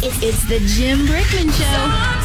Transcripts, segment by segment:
It's the Jim Brickman Show.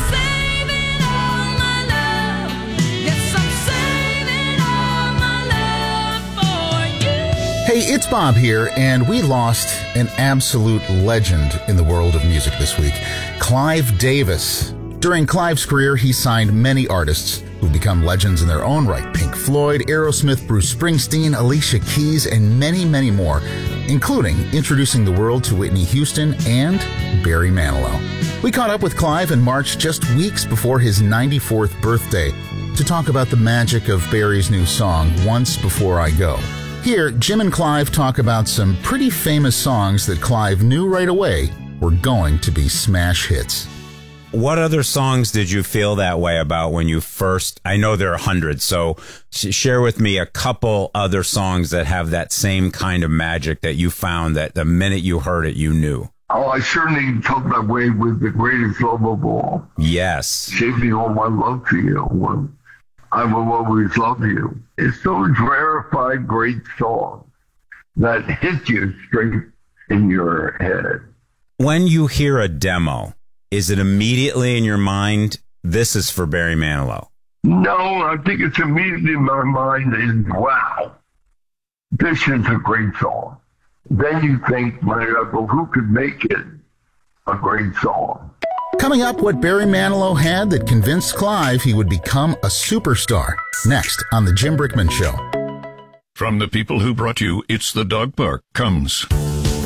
Hey, it's Bob here, and we lost an absolute legend in the world of music this week, Clive Davis. During Clive's career, he signed many artists who've become legends in their own right. Pink Floyd, Aerosmith, Bruce Springsteen, Alicia Keys, and many, many more, including introducing the world to Whitney Houston and Barry Manilow. We caught up with Clive in March, just weeks before his 94th birthday, to talk about the magic of Barry's new song, Once Before I Go. Here, Jim and Clive talk about some pretty famous songs that Clive knew right away were going to be smash hits. What other songs did you feel that way about when you first, I know there are hundreds, so share with me a couple other songs that have that same kind of magic that you found that the minute you heard it, you knew. Oh, I certainly felt that way with The Greatest Love of All. Yes. Saving All My Love to You. I Will Always Love You. It's those rarefied great songs that hit you straight in your head. When you hear a demo, is it immediately in your mind, this is for Barry Manilow? No, I think it's immediately in my mind is, wow, this is a great song. Then you think, my God, well, who could make it a great song? Coming up, what Barry Manilow had that convinced Clive he would become a superstar. Next on The Jim Brickman Show. From the people who brought you It's the Dog Park comes